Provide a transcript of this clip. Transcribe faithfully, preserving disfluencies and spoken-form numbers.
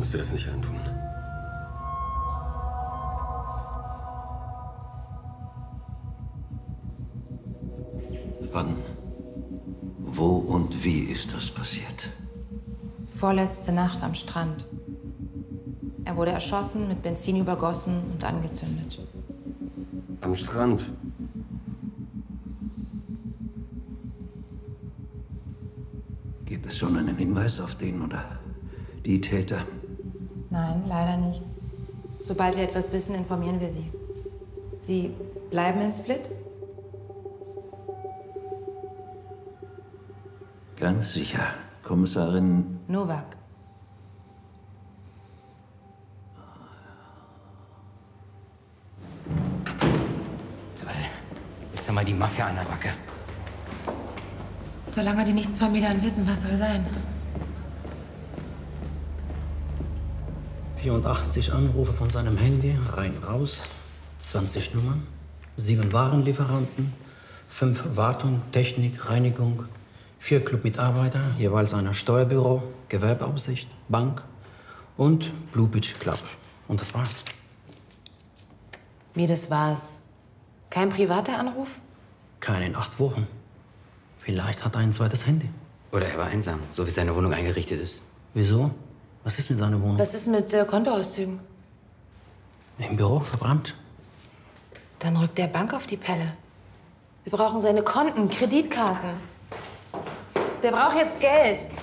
musst dir das nicht antun. Wann, wo und wie ist das passiert? Vorletzte Nacht am Strand. Er wurde erschossen, mit Benzin übergossen und angezündet. Am Strand? Gibt es schon einen Hinweis auf den oder die Täter? Nein, leider nicht. Sobald wir etwas wissen, informieren wir Sie. Sie bleiben in Split? Ganz sicher. Kommissarin Novak. Ist ja mal die Mafia an der Backe. Solange die nichts von mir dann wissen, was soll sein? vierundachtzig Anrufe von seinem Handy, rein, raus, zwanzig Nummern, sieben Warenlieferanten, fünf Wartung, Technik, Reinigung, vier Clubmitarbeiter, jeweils einer Steuerbüro, Gewerbeaufsicht, Bank und Blue Beach Club. Und das war's. Wie, das war's? Kein privater Anruf? Keine in acht Wochen. Vielleicht hat er ein zweites Handy. Oder er war einsam, so wie seine Wohnung eingerichtet ist. Wieso? Was ist mit seiner Wohnung? Was ist mit äh, Kontoauszügen? Im Büro verbrannt. Dann rückt der Bank auf die Pelle. Wir brauchen seine Konten, Kreditkarten. Der braucht jetzt Geld.